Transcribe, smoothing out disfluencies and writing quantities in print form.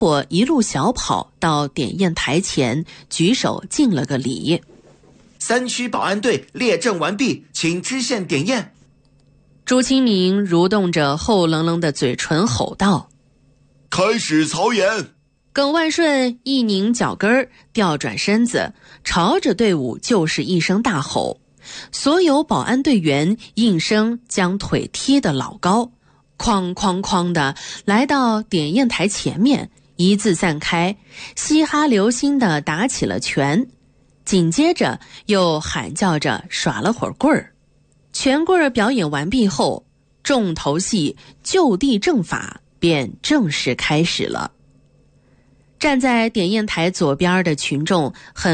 我一路小跑到点验台前，举手敬了个礼。 3区保安队列阵完毕，请知县点验。 朱清明蠕动着厚棱棱的嘴唇吼道： 开始操演。 耿万顺一拧脚跟儿，调转身子，朝着队伍就是一声大吼。所有保安队员应声将腿踢得老高，哐哐哐的来到点验台前面，一字散开，嘻哈流星的打起了拳，紧接着又喊叫着耍了会儿棍儿。拳棍儿表演完毕后，重头戏就地正法便正式开始了。站在点验台左边的群众很